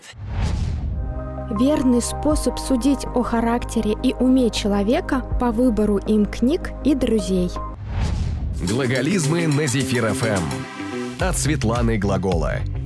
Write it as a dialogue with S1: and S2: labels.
S1: знает.
S2: Верный способ судить о характере и уме человека по выбору им книг и друзей.
S3: Глаголизмы на Зефир ФМ. От Светланы Глагола.